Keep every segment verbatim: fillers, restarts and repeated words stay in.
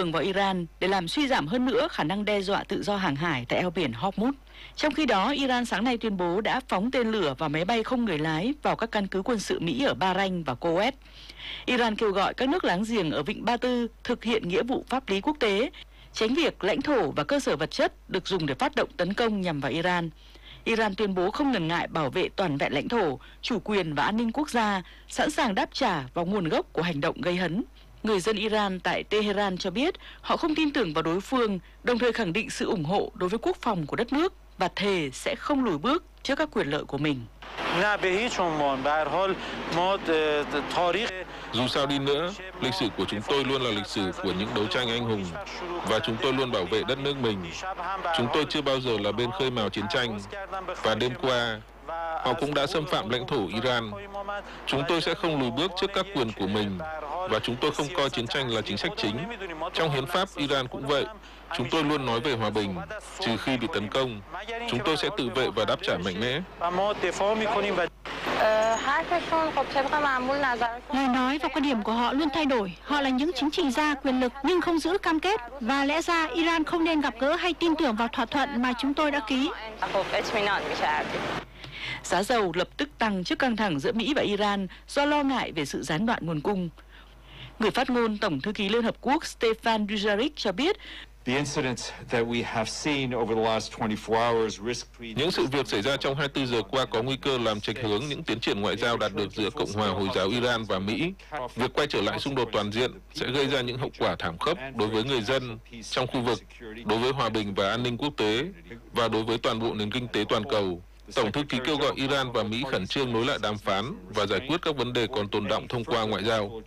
cường vào Iran để làm suy giảm hơn nữa khả năng đe dọa tự do hàng hải tại eo biển Hormuz. Trong khi đó, Iran sáng nay tuyên bố đã phóng tên lửa và máy bay không người lái vào các căn cứ quân sự Mỹ ở Bahrain và Kuwait. Iran kêu gọi các nước láng giềng ở Vịnh Ba Tư thực hiện nghĩa vụ pháp lý quốc tế, tránh việc lãnh thổ và cơ sở vật chất được dùng để phát động tấn công nhằm vào Iran. Iran tuyên bố không ngần ngại bảo vệ toàn vẹn lãnh thổ, chủ quyền và an ninh quốc gia, sẵn sàng đáp trả vào nguồn gốc của hành động gây hấn. Người dân Iran tại Tehran cho biết họ không tin tưởng vào đối phương, đồng thời khẳng định sự ủng hộ đối với quốc phòng của đất nước và thề sẽ không lùi bước trước các quyền lợi của mình. Dù sao đi nữa, lịch sử của chúng tôi luôn là lịch sử của những đấu tranh anh hùng và chúng tôi luôn bảo vệ đất nước mình. Chúng tôi chưa bao giờ là bên khơi mào chiến tranh và đêm qua họ cũng đã xâm phạm lãnh thổ Iran. Chúng tôi sẽ không lùi bước trước các quyền của mình và chúng tôi không coi chiến tranh là chính sách chính. Trong hiến pháp Iran cũng vậy. Chúng tôi luôn nói về hòa bình, trừ khi bị tấn công. Chúng tôi sẽ tự vệ và đáp trả mạnh mẽ. Lời nói và quan điểm của họ luôn thay đổi. Họ là những chính trị gia quyền lực nhưng không giữ cam kết. Và lẽ ra Iran không nên gặp gỡ hay tin tưởng vào thỏa thuận mà chúng tôi đã ký. Giá dầu lập tức tăng trước căng thẳng giữa Mỹ và Iran do lo ngại về sự gián đoạn nguồn cung. Người phát ngôn Tổng thư ký Liên Hợp Quốc Stefan Dujarric cho biết, những sự việc xảy ra trong hai mươi tư giờ qua có nguy cơ làm chệch hướng những tiến triển ngoại giao đạt được giữa Cộng hòa Hồi giáo Iran và Mỹ. Việc quay trở lại xung đột toàn diện sẽ gây ra những hậu quả thảm khốc đối với người dân trong khu vực, đối với hòa bình và an ninh quốc tế và đối với toàn bộ nền kinh tế toàn cầu. Tổng thư ký kêu gọi Iran và Mỹ khẩn trương nối lại đàm phán và giải quyết các vấn đề còn tồn đọng thông qua ngoại giao.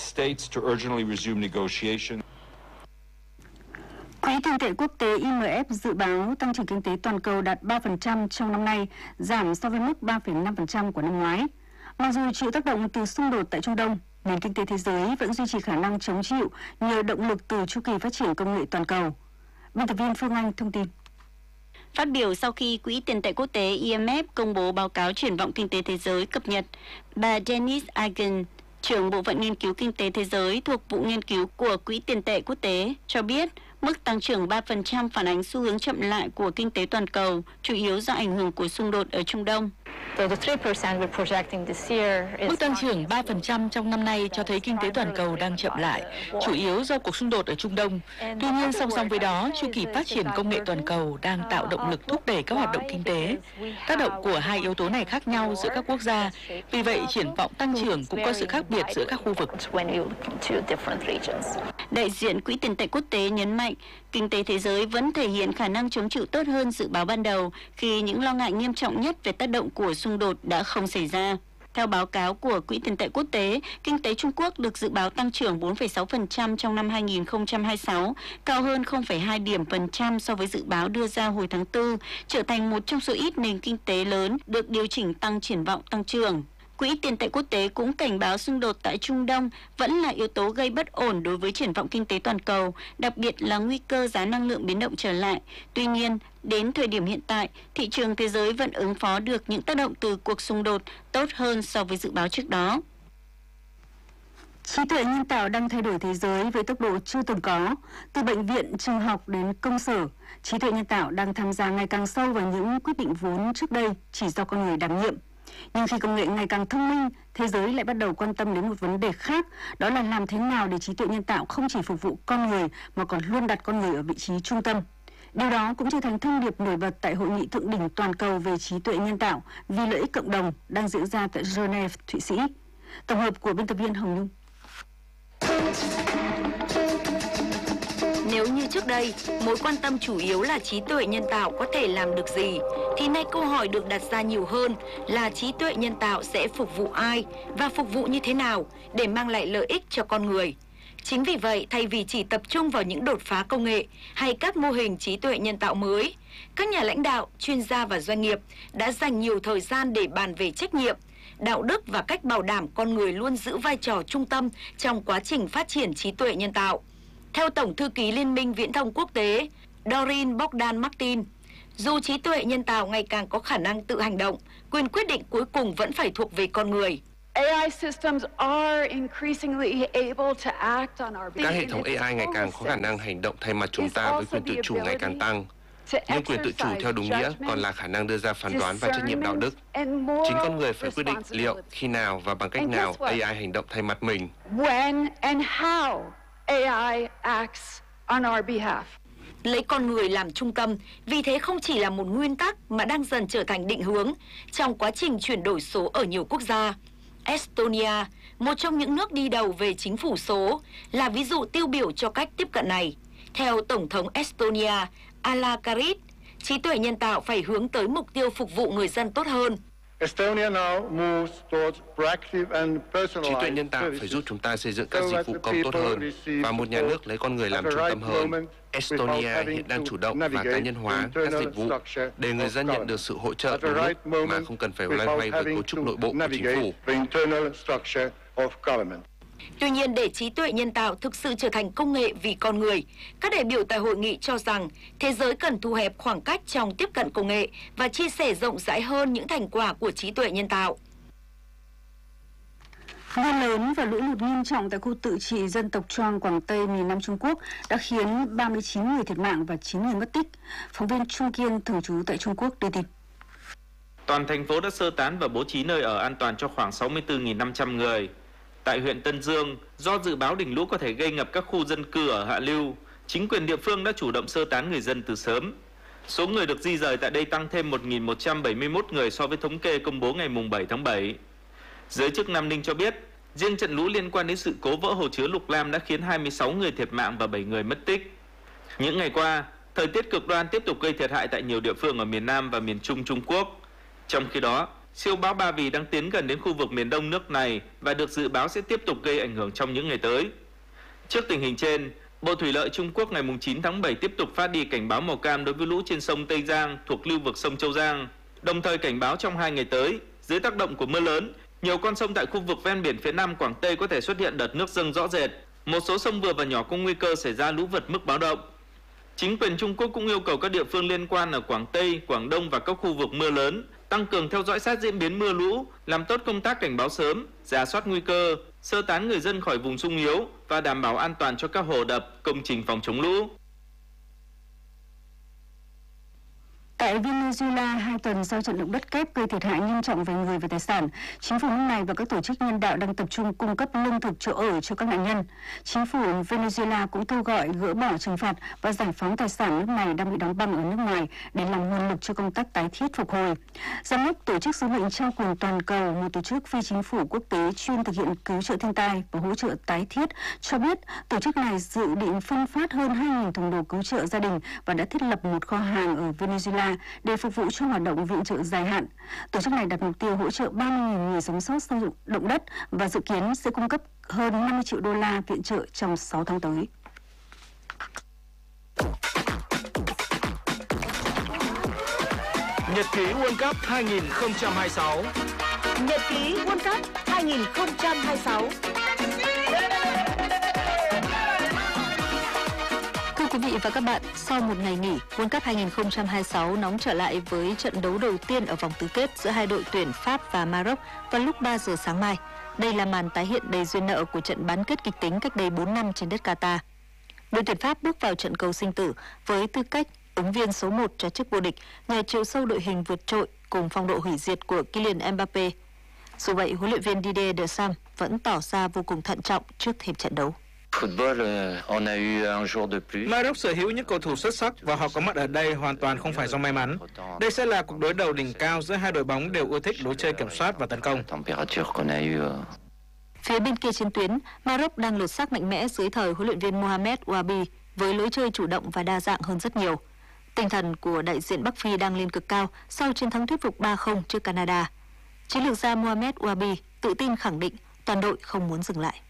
Quỹ tiền tệ quốc tế I M F dự báo tăng trưởng kinh tế toàn cầu đạt ba phần trăm trong năm nay, giảm so với mức ba phẩy năm phần trăm của năm ngoái. Mặc dù chịu tác động từ xung đột tại Trung Đông, nền kinh tế thế giới vẫn duy trì khả năng chống chịu nhờ động lực từ chu kỳ phát triển công nghệ toàn cầu. Biên tập viên Phương Anh thông tin. Phát biểu sau khi Quỹ tiền tệ quốc tế I M F công bố báo cáo triển vọng kinh tế thế giới cập nhật, bà Denise Agan, trưởng bộ phận nghiên cứu kinh tế thế giới thuộc vụ nghiên cứu của Quỹ tiền tệ quốc tế, cho biết mức tăng trưởng ba phần trăm phản ánh xu hướng chậm lại của kinh tế toàn cầu, chủ yếu do ảnh hưởng của xung đột ở Trung Đông. Mức tăng trưởng ba phần trăm trong năm nay cho thấy kinh tế toàn cầu đang chậm lại, chủ yếu do cuộc xung đột ở Trung Đông. Tuy nhiên, song song với đó, chu kỳ phát triển công nghệ toàn cầu đang tạo động lực thúc đẩy các hoạt động kinh tế. Tác động của hai yếu tố này khác nhau giữa các quốc gia, vì vậy triển vọng tăng trưởng cũng có sự khác biệt giữa các khu vực. Đại diện Quỹ tiền tệ quốc tế nhấn mạnh, kinh tế thế giới vẫn thể hiện khả năng chống chịu tốt hơn dự báo ban đầu khi những lo ngại nghiêm trọng nhất về tác động của xung đột đã không xảy ra. Theo báo cáo của Quỹ tiền tệ quốc tế, kinh tế Trung Quốc được dự báo tăng trưởng bốn phẩy sáu phần trăm trong năm hai nghìn không trăm hai mươi sáu, cao hơn không phẩy hai điểm phần trăm so với dự báo đưa ra hồi tháng tư, trở thành một trong số ít nền kinh tế lớn được điều chỉnh tăng triển vọng tăng trưởng. Quỹ tiền tệ quốc tế cũng cảnh báo xung đột tại Trung Đông vẫn là yếu tố gây bất ổn đối với triển vọng kinh tế toàn cầu, đặc biệt là nguy cơ giá năng lượng biến động trở lại. Tuy nhiên, đến thời điểm hiện tại, thị trường thế giới vẫn ứng phó được những tác động từ cuộc xung đột tốt hơn so với dự báo trước đó. Trí tuệ nhân tạo đang thay đổi thế giới với tốc độ chưa từng có. Từ bệnh viện, trường học đến công sở, trí tuệ nhân tạo đang tham gia ngày càng sâu vào những quyết định vốn trước đây chỉ do con người đảm nhiệm. Nhưng khi công nghệ ngày càng thông minh, thế giới lại bắt đầu quan tâm đến một vấn đề khác, đó là làm thế nào để trí tuệ nhân tạo không chỉ phục vụ con người mà còn luôn đặt con người ở vị trí trung tâm. Điều đó cũng trở thành thông điệp nổi bật tại Hội nghị thượng đỉnh toàn cầu về trí tuệ nhân tạo vì lợi ích cộng đồng đang diễn ra tại Geneva, Thụy Sĩ. Tổng hợp của biên tập viên Hồng Nhung. Nếu như trước đây, mối quan tâm chủ yếu là trí tuệ nhân tạo có thể làm được gì, thì nay câu hỏi được đặt ra nhiều hơn là trí tuệ nhân tạo sẽ phục vụ ai và phục vụ như thế nào để mang lại lợi ích cho con người. Chính vì vậy, thay vì chỉ tập trung vào những đột phá công nghệ hay các mô hình trí tuệ nhân tạo mới, các nhà lãnh đạo, chuyên gia và doanh nghiệp đã dành nhiều thời gian để bàn về trách nhiệm, đạo đức và cách bảo đảm con người luôn giữ vai trò trung tâm trong quá trình phát triển trí tuệ nhân tạo. Theo Tổng thư ký Liên minh Viễn thông Quốc tế Doreen Bogdan Martin, dù trí tuệ nhân tạo ngày càng có khả năng tự hành động, quyền quyết định cuối cùng vẫn phải thuộc về con người. Các hệ thống A I ngày càng có khả năng hành động thay mặt chúng ta với quyền tự chủ ngày càng tăng. Nhưng quyền tự chủ theo đúng nghĩa còn là khả năng đưa ra phán đoán và trách nhiệm đạo đức. Chính con người phải quyết định liệu, khi nào và bằng cách nào A I hành động thay mặt mình. Lấy con người làm trung tâm, vì thế không chỉ là một nguyên tắc mà đang dần trở thành định hướng trong quá trình chuyển đổi số ở nhiều quốc gia. Estonia, một trong những nước đi đầu về chính phủ số, là ví dụ tiêu biểu cho cách tiếp cận này. Theo Tổng thống Estonia, Ala Karit, trí tuệ nhân tạo phải hướng tới mục tiêu phục vụ người dân tốt hơn. Trí tuệ nhân tạo phải giúp chúng ta xây dựng các dịch vụ công tốt hơn và một nhà nước lấy con người làm trung tâm hơn. Estonia hiện đang chủ động và cá nhân hóa các dịch vụ để người dân nhận được sự hỗ trợ đúng lúc mà không cần phải loay hoay với cấu trúc nội bộ của chính phủ. Tuy nhiên, để trí tuệ nhân tạo thực sự trở thành công nghệ vì con người, các đại biểu tại hội nghị cho rằng thế giới cần thu hẹp khoảng cách trong tiếp cận công nghệ và chia sẻ rộng rãi hơn những thành quả của trí tuệ nhân tạo. Mưa lớn và lũ lụt nghiêm trọng tại khu tự trị dân tộc Choang, Quảng Tây, miền Nam Trung Quốc đã khiến ba mươi chín người thiệt mạng và chín người mất tích. Phóng viên Trung Kiên thường trú tại Trung Quốc đưa tin. Toàn thành phố đã sơ tán và bố trí nơi ở an toàn cho khoảng sáu mươi tư nghìn năm trăm người. Tại huyện Tân Dương, do dự báo đỉnh lũ có thể gây ngập các khu dân cư ở hạ lưu, chính quyền địa phương đã chủ động sơ tán người dân từ sớm. Số người được di rời tại đây tăng thêm một nghìn một trăm bảy mươi mốt người so với thống kê công bố ngày bảy tháng bảy. Giới chức Nam Ninh cho biết, riêng trận lũ liên quan đến sự cố vỡ hồ chứa Lục Lam đã khiến hai mươi sáu người thiệt mạng và bảy người mất tích. Những ngày qua, thời tiết cực đoan tiếp tục gây thiệt hại tại nhiều địa phương ở miền Nam và miền Trung Trung Quốc. Trong khi đó, siêu bão Ba Vì đang tiến gần đến khu vực miền đông nước này và được dự báo sẽ tiếp tục gây ảnh hưởng trong những ngày tới. Trước tình hình trên, Bộ Thủy lợi Trung Quốc ngày chín tháng bảy tiếp tục phát đi cảnh báo màu cam đối với lũ trên sông Tây Giang thuộc lưu vực sông Châu Giang, đồng thời cảnh báo trong hai ngày tới, dưới tác động của mưa lớn, nhiều con sông tại khu vực ven biển phía Nam Quảng Tây có thể xuất hiện đợt nước dâng rõ rệt. Một số sông vừa và nhỏ có nguy cơ xảy ra lũ vượt mức báo động. Chính quyền Trung Quốc cũng yêu cầu các địa phương liên quan ở Quảng Tây, Quảng Đông và các khu vực mưa lớn tăng cường theo dõi sát diễn biến mưa lũ, làm tốt công tác cảnh báo sớm, rà soát nguy cơ, sơ tán người dân khỏi vùng xung yếu và đảm bảo an toàn cho các hồ đập, công trình phòng chống lũ. Tại Venezuela, hai tuần sau trận động đất kép gây thiệt hại nghiêm trọng về người và tài sản, chính phủ nước này và các tổ chức nhân đạo đang tập trung cung cấp lương thực, chỗ ở cho các nạn nhân. Chính phủ Venezuela cũng kêu gọi gỡ bỏ trừng phạt và giải phóng tài sản nước này đang bị đóng băng ở nước ngoài để làm nguồn lực cho công tác tái thiết phục hồi. Giám đốc Tổ chức Sứ mệnh trao quyền toàn cầu, một tổ chức phi chính phủ quốc tế chuyên thực hiện cứu trợ thiên tai và hỗ trợ tái thiết, cho biết tổ chức này dự định phân phát hơn hai nghìn thùng đồ cứu trợ gia đình và đã thiết lập một kho hàng ở Venezuela để phục vụ cho hoạt động viện trợ dài hạn. Tổ chức này đặt mục tiêu hỗ trợ ba mươi nghìn người sống sót sau động đất và dự kiến sẽ cung cấp hơn năm mươi triệu đô la viện trợ trong sáu tháng tới. Nhật ký World Cup hai không hai sáu. Nhật ký World Cup hai không hai sáu. Thưa quý vị và các bạn, sau một ngày nghỉ, World Cup hai không hai sáu nóng trở lại với trận đấu đầu tiên ở vòng tứ kết giữa hai đội tuyển Pháp và Maroc vào lúc ba giờ sáng mai. Đây là màn tái hiện đầy duyên nợ của trận bán kết kịch tính cách đây bốn năm trên đất Qatar. Đội tuyển Pháp bước vào trận cầu sinh tử với tư cách ứng viên số một cho chức vô địch nhờ chiều sâu đội hình vượt trội cùng phong độ hủy diệt của Kylian Mbappe. Dù vậy, huấn luyện viên Didier Deschamps vẫn tỏ ra vô cùng thận trọng trước thềm trận đấu. Maroc sở hữu những cầu thủ xuất sắc và họ có mặt ở đây hoàn toàn không phải do may mắn. Đây sẽ là cuộc đối đầu đỉnh cao giữa hai đội bóng đều ưa thích lối chơi kiểm soát và tấn công. Phía bên kia chiến tuyến, Maroc đang lột xác mạnh mẽ dưới thời huấn luyện viên Mohamed Ouabi với lối chơi chủ động và đa dạng hơn rất nhiều. Tinh thần của đại diện Bắc Phi đang lên cực cao sau chiến thắng thuyết phục ba không trước Canada. Chiến lược gia Mohamed Ouabi tự tin khẳng định toàn đội không muốn dừng lại.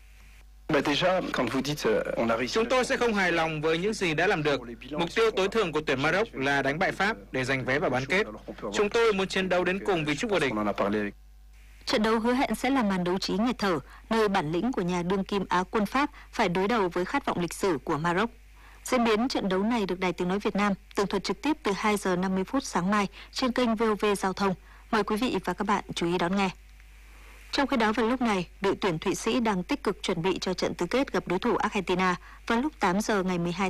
Chúng tôi sẽ không hài lòng với những gì đã làm được. Mục tiêu tối thượng của tuyển Maroc là đánh bại Pháp để giành vé vào bán kết. Chúng tôi muốn chiến đấu đến cùng vì chức vô địch. Trận đấu hứa hẹn sẽ là màn đấu trí nghẹt thở, nơi bản lĩnh của nhà đương kim Á quân Pháp phải đối đầu với khát vọng lịch sử của Maroc. Diễn biến trận đấu này được Đài Tiếng nói Việt Nam tường thuật trực tiếp từ hai giờ năm mươi phút sáng mai trên kênh vê o vê Giao thông. Mời quý vị và các bạn chú ý đón nghe. Trong khi đó vào lúc này, đội tuyển Thụy Sĩ đang tích cực chuẩn bị cho trận tứ kết gặp đối thủ Argentina vào lúc tám giờ ngày mười hai